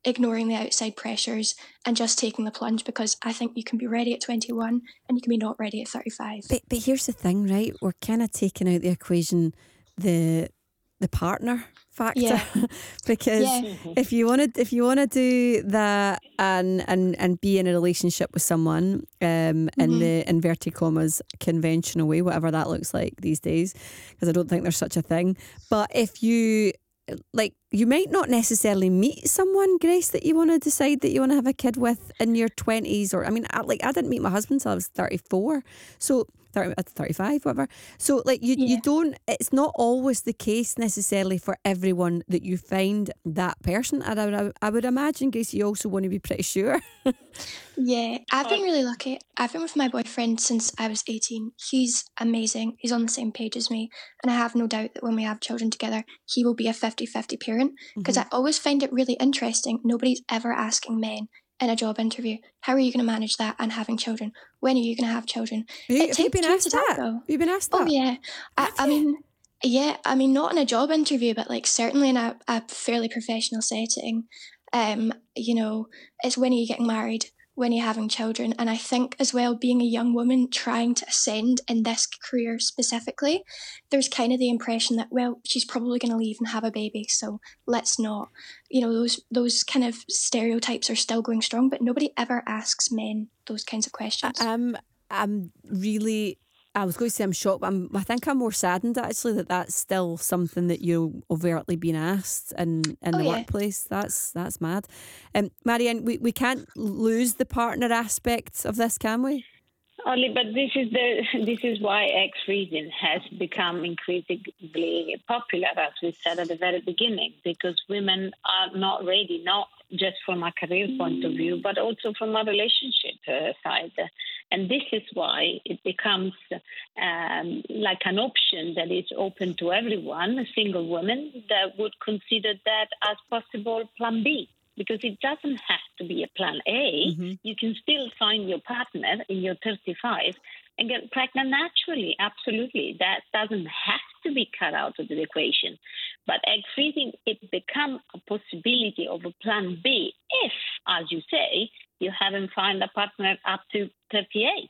ignoring the outside pressures and just taking the plunge, because I think you can be ready at 21 and you can be not ready at 35. But here's the thing, right? We're kind of taking out the equation the partner factor. Yeah. Because if you want to do that and be in a relationship with someone in the inverted commas conventional way, whatever that looks like these days, because I don't think there's such a thing. But if you you might not necessarily meet someone, Grace, that you want to decide that you want to have a kid with in your 20s, or I didn't meet my husband till I was 34, so 35, whatever. So you don't, it's not always the case necessarily for everyone that you find that person. And I would imagine, Grace, you also want to be pretty sure. Yeah, I've been really lucky. I've been with my boyfriend since I was 18. He's amazing. He's on the same page as me. And I have no doubt that when we have children together, he will be a 50-50 parent. Because I always find it really interesting. Nobody's ever asking men in a job interview, how are you going to manage that and having children? When are you going to have children? Have you been asked that? You've been asked that? Oh, yeah. I mean, not in a job interview, but certainly in a fairly professional setting. It's when are you getting married? When you're having children. And I think as well, being a young woman trying to ascend in this career specifically, there's kind of the impression that, well, she's probably going to leave and have a baby, so let's not. Those kind of stereotypes are still going strong, but nobody ever asks men those kinds of questions. I'm really, I was going to say I'm shocked, but I think I'm more saddened actually that that's still something that you're overtly being asked in the workplace. That's mad. Marianne, we can't lose the partner aspect of this, can we? Only, but this is why egg freezing has become increasingly popular, as we said at the very beginning, because women are not ready, not just from a career point of view, but also from a relationship side. And this is why it becomes like an option that is open to everyone, single women, that would consider that as possible plan B. Because it doesn't have to be a plan A. Mm-hmm. You can still find your partner in your 35 and get pregnant naturally. Absolutely. That doesn't have to be cut out of the equation. But egg freezing, it becomes a possibility of a plan B if, as you say, you haven't found a partner up to 38.